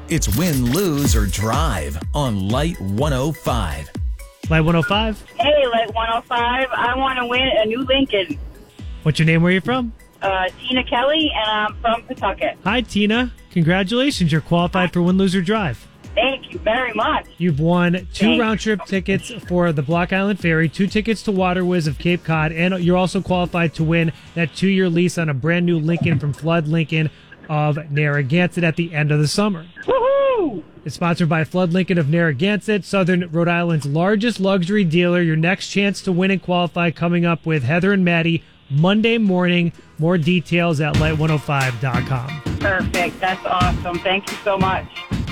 It's win, lose, or drive on Light 105. Light 105. Hey, Light 105. I want to win a new Lincoln. What's your name? Where are you from? Tina Kelly, and I'm from Pawtucket. Hi, Tina. Congratulations. You're qualified for win, lose, or drive. Thank you very much. You've won 2 round-trip tickets for the Block Island Ferry, 2 tickets to Waterwiz of Cape Cod, and you're also qualified to win that 2-year lease on a brand-new Lincoln from Flood Lincoln of Narragansett at the end of the summer. Woohoo! It's sponsored by Flood Lincoln of Narragansett, Southern Rhode Island's largest luxury dealer. Your next chance to win and qualify coming up with Heather and Maddie Monday morning. More details at light105.com. Perfect. That's awesome. Thank you so much.